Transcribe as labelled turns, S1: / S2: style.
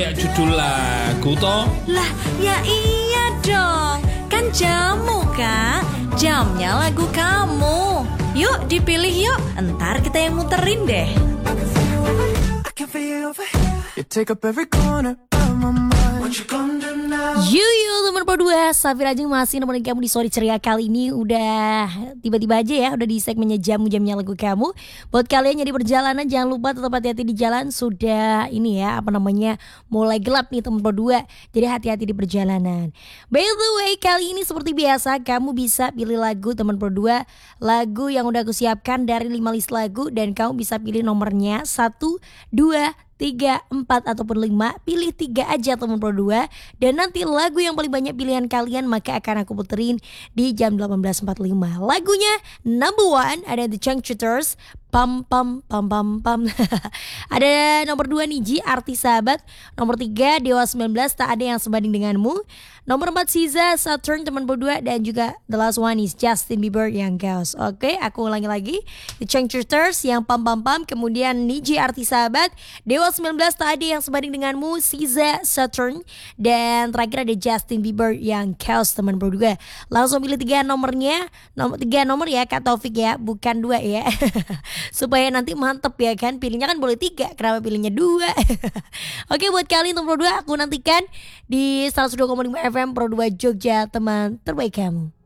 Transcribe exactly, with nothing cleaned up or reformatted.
S1: Ya judul lagu toh.
S2: Lah ya iya dong, kan jamu kak, jamnya lagu kamu. Yuk dipilih yuk, entar kita yang muterin deh.
S3: Yuyu teman Pro dua, Safira Ajeng masih nemenin kamu di Sore Ceria kali ini. Udah tiba-tiba aja ya, udah di segmennya jamu-jamnya lagu kamu. Buat kalian yang di perjalanan jangan lupa tetap hati-hati di jalan. Sudah ini ya, apa namanya, mulai gelap nih teman Pro dua. Jadi hati-hati di perjalanan. By the way, kali ini seperti biasa kamu bisa pilih lagu teman Pro dua. Lagu yang udah aku siapkan dari lima list lagu, dan kamu bisa pilih nomornya satu, dua, tiga, empat ataupun lima. Pilih tiga aja teman Pro dua. Dan nanti lagu yang paling banyak pilihan kalian maka akan aku puterin di jam delapan belas empat puluh lima. Lagunya number one ada The Changcuters, Pam Pam Pam Pam Pam. Ada nomor dua Niji, Artis Sahabat. Nomor tiga Dewa sembilan belas, Tak Ada Yang Sebanding Denganmu. Nomor empat Siza, Saturn teman Pro dua. Dan juga the last one is Justin Bieber yang Chaos. Oke, aku ulangi lagi. The Changcuters yang Pam Pam Pam, kemudian Niji, Artis Sahabat, Dewa sembilan belas, Tak Ada Yang Sebanding Denganmu, Siza, Saturn, dan terakhir ada Justin Bieber yang Chaos teman Pro dua. Langsung pilih tiga nomornya. Nomor tiga nomor ya Kak Taufik ya, bukan dua ya. Supaya nanti mantep ya kan. Pilihnya kan boleh tiga, kenapa pilihnya dua? Oke, buat kalian teman Pro dua, aku nantikan di seratus dua koma lima F M Pro dua Jogja, teman terbaik kamu.